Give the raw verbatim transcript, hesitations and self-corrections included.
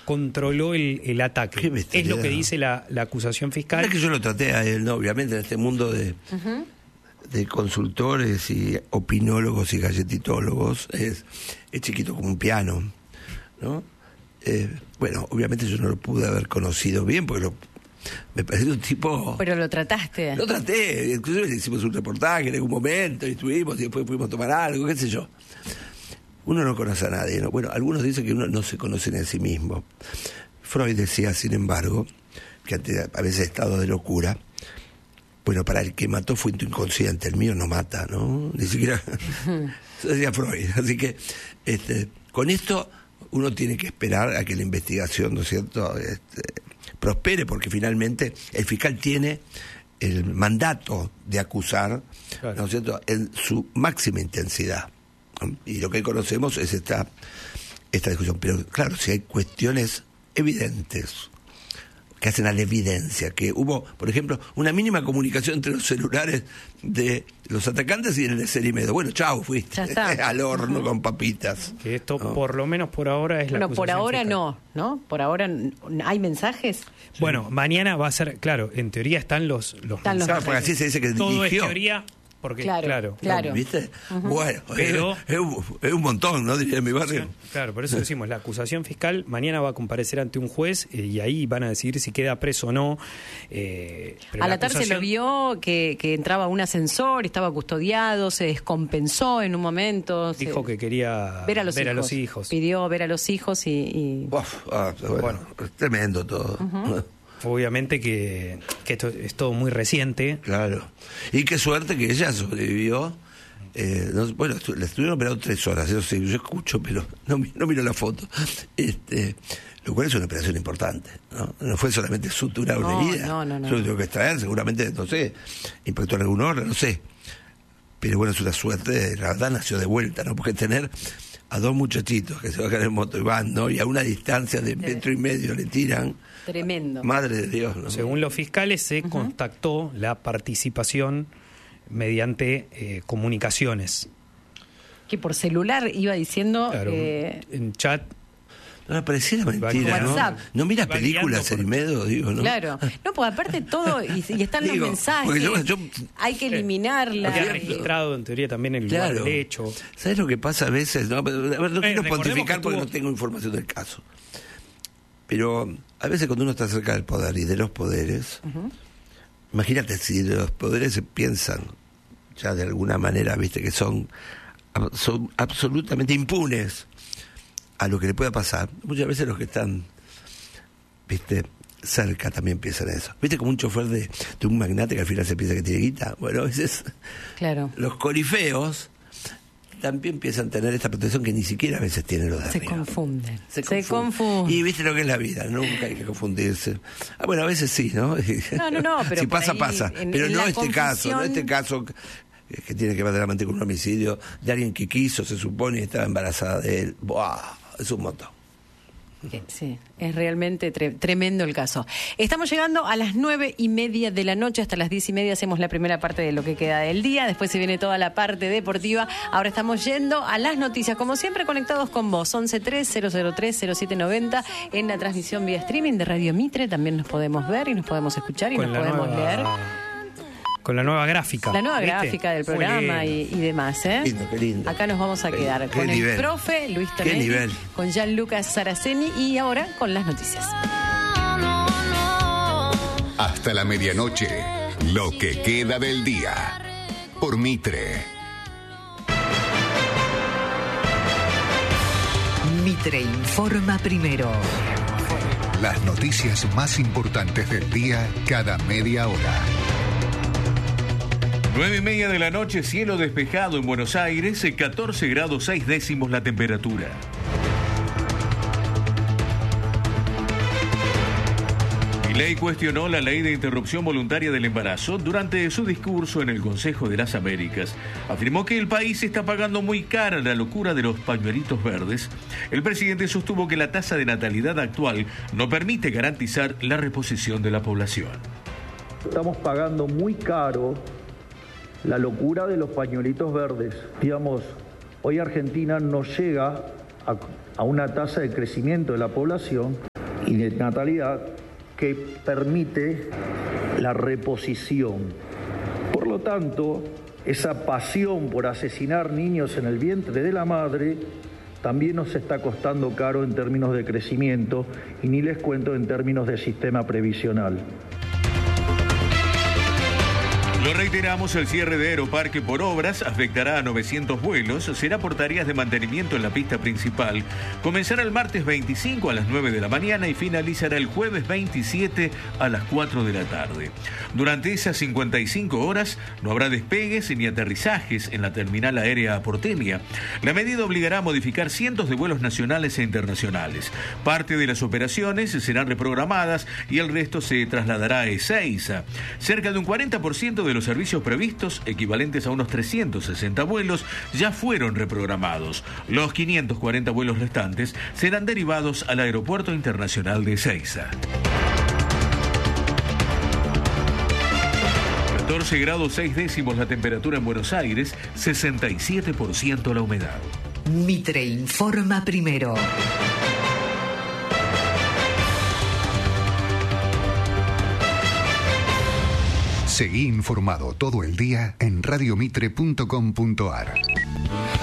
controló el, el ataque. Es lo que dice la, la acusación fiscal. Es que yo lo traté a él, ¿no? Obviamente, en este mundo de, uh-huh. de consultores y opinólogos y galletitólogos, es, es chiquito como un piano, ¿no? Eh, bueno, obviamente yo no lo pude haber conocido bien, porque lo, me parece un tipo... Pero lo trataste. Lo traté, inclusive le hicimos un reportaje en algún momento, y estuvimos, y después fuimos a tomar algo, qué sé yo. Uno no conoce a nadie, ¿no? Bueno, algunos dicen que uno no se conoce ni a sí mismo. Freud decía, sin embargo, que ante a veces estado de locura, bueno, para el que mató fue tu inconsciente, el mío no mata, ¿no? Ni siquiera... Eso decía Freud. Así que, este, con esto uno tiene que esperar a que la investigación, ¿no es cierto?, este, prospere, porque finalmente el fiscal tiene el mandato de acusar, claro, ¿no es cierto?, en su máxima intensidad. Y lo que conocemos es esta, esta discusión. Pero claro, si hay cuestiones evidentes que hacen a la evidencia, que hubo, por ejemplo, una mínima comunicación entre los celulares de los atacantes y el de Cerimedo. Bueno, chau, fuiste al horno, uh-huh, con papitas. Que esto, ¿no?, por lo menos por ahora es la Bueno, por ahora fiscal. no, ¿no? Por ahora hay mensajes. Bueno, sí, mañana va a ser, claro, en teoría están los, los están mensajes. Los porque así se dice que todo dirigió. Es teoría. Porque, claro, claro, claro. ¿Viste? Uh-huh. Bueno, pero, es, es, un, es un montón, ¿no? Diría en mi barrio. Claro, por eso decimos, la acusación fiscal mañana va a comparecer ante un juez eh, y ahí van a decidir si queda preso o no. Eh, a la tarde acusación... se lo vio que, que entraba un ascensor, estaba custodiado, se descompensó en un momento. Dijo se... que quería ver a los, ver hijos. A los hijos. Pidió ver a los hijos y... y... Uf, ah, bueno, bueno, es tremendo todo. Uh-huh. Obviamente que, que esto es todo muy reciente. Claro. Y qué suerte que ella sobrevivió. Eh, no, bueno, estu- le estuvieron operando tres horas, eso sí, yo escucho, pero no, no miro la foto. Este, lo cual es una operación importante, ¿no? No fue solamente suturar una no, herida. No, no, no. Yo lo tengo que extraer, seguramente, no sé, impactó en algún órgano, no sé. Pero bueno, es una suerte, la verdad nació de vuelta, ¿no? Porque tener a dos muchachitos que se bajan en moto y van, ¿no? Y a una distancia de metro y medio le tiran. Tremendo. Madre de Dios, ¿no? Según los fiscales se uh-huh. contactó la participación mediante eh, comunicaciones. Que por celular iba diciendo... Claro, eh... en chat... No, pareciera mentira, ¿no? No mira películas, Cerimedo, digo, ¿no? Claro. No, pues aparte todo, y, y están digo, los mensajes, yo, yo, hay que eliminarla. Queda registrado, en teoría, también el lugar claro. del hecho. ¿Sabes lo que pasa a veces? No, a ver, no eh, quiero pontificar porque tuvo... no tengo información del caso. Pero a veces cuando uno está cerca del poder y de los poderes, uh-huh. imagínate si los poderes se piensan ya de alguna manera, viste, que son, son absolutamente impunes a lo que le pueda pasar. Muchas veces los que están, viste, cerca también piensan eso. Viste, como un chofer de, de un magnate que al final se piensa que tiene guita. Bueno, a veces claro. los corifeos también empiezan a tener esta protección que ni siquiera a veces tienen los de se arriba. Confunden. Se, se confunden. confunden. Y viste lo que es la vida, nunca hay que confundirse. Ah, bueno, a veces sí, ¿no? No, no, no, pero si pasa, ahí, pasa. En, pero en no la este confusión... caso, no este caso que tiene que ver realmente con un homicidio de alguien que quiso, se supone, y estaba embarazada de él. ¡Buah! Es un montón. Sí, es realmente tre- tremendo el caso. Estamos llegando a las nueve y media de la noche, hasta las diez y media hacemos la primera parte de lo que queda del día, después se viene toda la parte deportiva. Ahora estamos yendo a las noticias, como siempre conectados con vos, once tres cero cero tres cero siete noventa en la transmisión vía streaming de Radio Mitre, también nos podemos ver y nos podemos escuchar y con nos podemos nueva... leer. Con la nueva gráfica. La nueva ¿viste? gráfica del programa y, y demás, ¿eh? Lindo, qué lindo. Acá nos vamos a quedar qué con nivel. el profe Luis Tonelli, con Gianluca Saraceni y ahora con las noticias. Hasta la medianoche, lo que queda del día. Por Mitre. Mitre informa primero. Las noticias más importantes del día cada media hora. Nueve y media de la noche, cielo despejado en Buenos Aires, catorce grados seis décimos la temperatura. Milei cuestionó la ley de interrupción voluntaria del embarazo durante su discurso en el Consejo de las Américas. Afirmó que el país está pagando muy cara la locura de los pañuelitos verdes. El presidente sostuvo que la tasa de natalidad actual no permite garantizar la reposición de la población. Estamos pagando muy caro la locura de los pañuelitos verdes. Digamos, hoy Argentina no llega a, a una tasa de crecimiento de la población y de natalidad que permite la reposición. Por lo tanto, esa pasión por asesinar niños en el vientre de la madre también nos está costando caro en términos de crecimiento y ni les cuento en términos de sistema previsional. Lo reiteramos, el cierre de Aeroparque por obras afectará a novecientos vuelos, será por tareas de mantenimiento en la pista principal. Comenzará el martes veinticinco a las nueve de la mañana y finalizará el jueves veintisiete a las cuatro de la tarde. Durante esas cincuenta y cinco horas no habrá despegues ni aterrizajes en la terminal aérea porteña. La medida obligará a modificar cientos de vuelos nacionales e internacionales. Parte de las operaciones serán reprogramadas y el resto se trasladará a Ezeiza. Cerca de un cuarenta por ciento de de los servicios previstos, equivalentes a unos trescientos sesenta vuelos, ya fueron reprogramados. Los quinientos cuarenta vuelos restantes serán derivados al Aeropuerto Internacional de Ezeiza. catorce grados seis décimos la temperatura en Buenos Aires, sesenta y siete por ciento la humedad. Mitre informa primero. Seguí informado todo el día en radio mitre punto com punto ar.